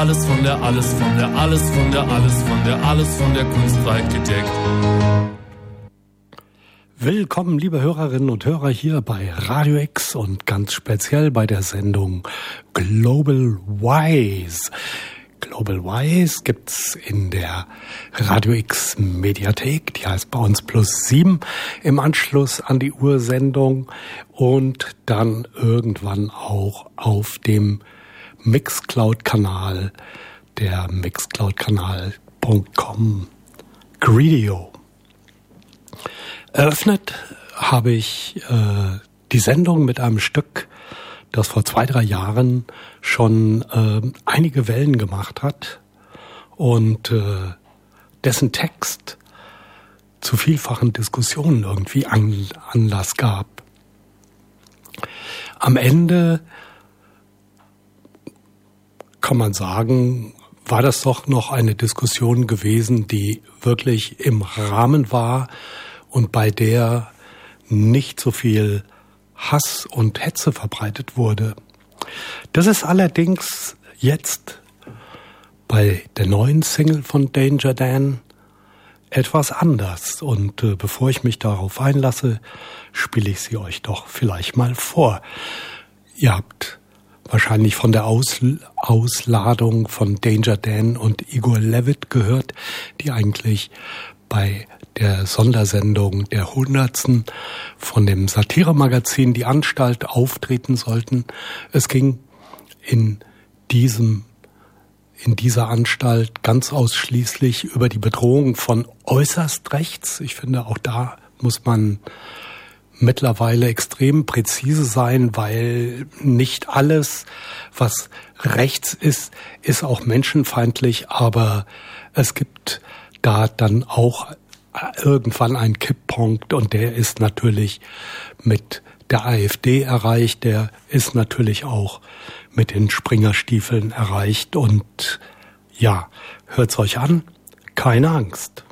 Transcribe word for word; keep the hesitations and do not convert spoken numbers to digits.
Alles von der, alles von der, alles von der, alles von der, alles von der Kunstfreiheit gedeckt. Willkommen, liebe Hörerinnen und Hörer, hier bei Radio X und ganz speziell bei der Sendung Global Wise. Global Wise gibt's in der Radio X Mediathek, die heißt bei uns Plus sieben, im Anschluss an die Ursendung und dann irgendwann auch auf dem Mixcloud-Kanal, der mixcloud-kanal punkt com Greedio. Eröffnet habe ich äh, die Sendung mit einem Stück, das vor zwei, drei Jahren schon äh, einige Wellen gemacht hat und äh, dessen Text zu vielfachen Diskussionen irgendwie an, Anlass gab. Am Ende kann man sagen, war das doch noch eine Diskussion gewesen, die wirklich im Rahmen war und bei der nicht so viel Hass und Hetze verbreitet wurde. Das ist allerdings jetzt bei der neuen Single von Danger Dan etwas anders. Und äh, bevor ich mich darauf einlasse, spiele ich sie euch doch vielleicht mal vor. Ihr habt wahrscheinlich von der Aus- Ausladung von Danger Dan und Igor Levit gehört, die eigentlich bei der Sondersendung der Hundertsten von dem Satiremagazin Die Anstalt auftreten sollten. Es ging in diesem, in dieser Anstalt ganz ausschließlich über die Bedrohung von äußerst rechts. Ich finde, auch da muss man mittlerweile extrem präzise sein, weil nicht alles, was rechts ist, ist auch menschenfeindlich, aber es gibt da dann auch irgendwann ein Kipppunkt und der ist natürlich mit der AfD erreicht, der ist natürlich auch mit den Springerstiefeln erreicht und ja, hört's euch an, keine Angst.